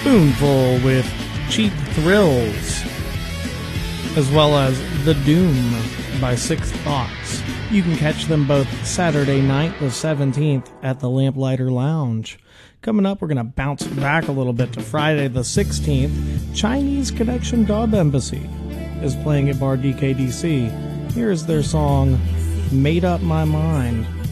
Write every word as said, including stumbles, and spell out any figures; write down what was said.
Spoonful with Cheap Thrills, as well as The Doom by Sixth Thoughts. You can catch them both Saturday night, the seventeenth, at the Lamplighter Lounge. Coming up, we're going to bounce back a little bit to Friday the sixteenth. Chinese Connection Dub Embassy is playing at Bar D K D C. Here's their song, Made Up My Mind.